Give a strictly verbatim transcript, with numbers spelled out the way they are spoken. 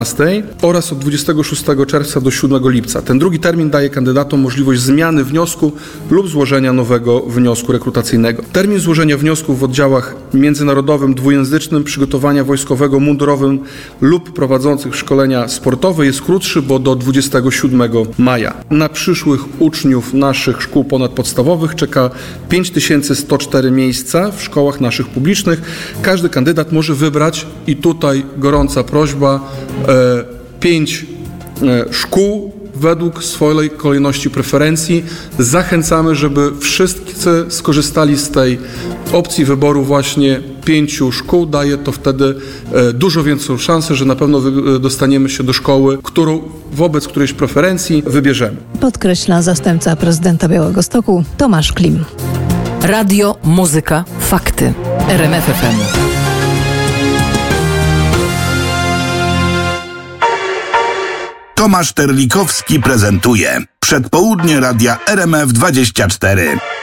oraz od dwudziestego szóstego czerwca do siódmego lipca. Ten drugi termin daje kandydatom możliwość zmiany wniosku lub złożenia nowego wniosku rekrutacyjnego. Termin złożenia wniosków w oddziałach międzynarodowym, dwujęzycznym, przygotowania wojskowego, mundurowym lub prowadzących szkolenia sportowe jest krótszy, bo do dwudziestego siódmego maja. Na przyszłych uczniów naszych szkół ponadpodstawowych czeka pięć tysięcy sto cztery miejsca w szkołach naszych publicznych. Każdy kandydat może wybrać, i tutaj gorąca prośba, e, pięć e, szkół według swojej kolejności preferencji. Zachęcamy, żeby wszyscy skorzystali z tej opcji wyboru właśnie pięciu szkół. Daje to wtedy e, dużo większą szansę, że na pewno wy, dostaniemy się do szkoły, którą wobec którejś preferencji wybierzemy. Podkreśla zastępca prezydenta Białegostoku Tomasz Klim. Radio, muzyka, fakty. R M F F M. Tomasz Terlikowski prezentuje Przedpołudnie Radia R M F dwadzieścia cztery.